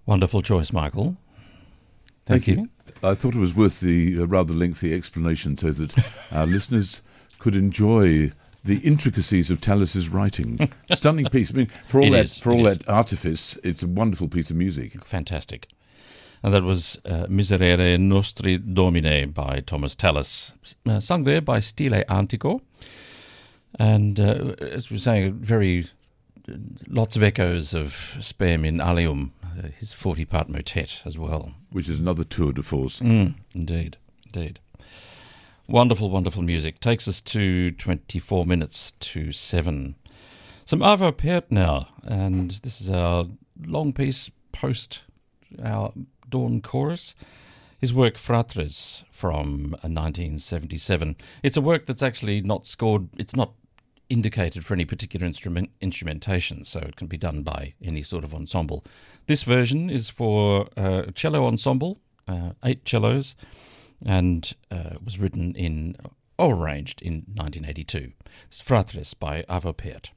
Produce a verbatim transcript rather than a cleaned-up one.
Wonderful choice, Michael. Thank, Thank you. you. I thought it was worth the uh, rather lengthy explanation so that our listeners could enjoy the intricacies of Tallis's writing. Stunning piece. I mean, for all It that is, for it all is. that artifice, it's a wonderful piece of music. Fantastic. And that was uh, Miserere Nostri Domine by Thomas Tallis, uh, sung there by Stile Antico. And uh, as we were saying, very lots of echoes of Spem in Alium, uh, his forty-part motet as well. Which is another tour de force. Mm, indeed, indeed. Wonderful, wonderful music. Takes us to twenty-four minutes to seven. Some Arvo Pärt now, and this is our long piece post our Dawn Chorus. His work Fratres from nineteen seventy-seven. It's a work that's actually not scored, it's not indicated for any particular instrument instrumentation, so it can be done by any sort of ensemble. This version is for uh, a cello ensemble, uh, eight cellos, and uh, was written in, or arranged in nineteen eighty-two. It's Fratres by Arvo Pärt.